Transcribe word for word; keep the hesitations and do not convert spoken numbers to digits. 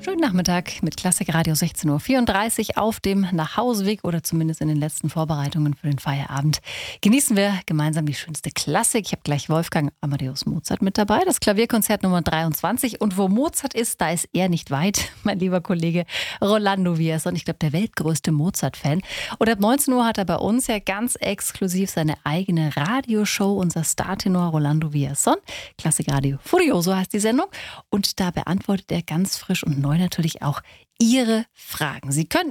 Schönen Nachmittag mit Klassikradio sechzehn Uhr vierunddreißig auf dem Nachhauseweg oder zumindest in den letzten Vorbereitungen für den Feierabend. Genießen wir gemeinsam die schönste Klassik. Ich habe gleich Wolfgang Amadeus Mozart mit dabei, das Klavierkonzert Nummer dreiundzwanzig. Und wo Mozart ist, da ist er nicht weit, mein lieber Kollege Rolando Villazón. Ich glaube, der weltgrößte Mozart-Fan. Und ab neunzehn Uhr hat er bei uns ja ganz exklusiv seine eigene Radioshow, unser Startenor Rolando Villazón. Klassikradio Furioso heißt die Sendung. Und da beantwortet er ganz frisch und neu natürlich auch Ihre Fragen. Sie können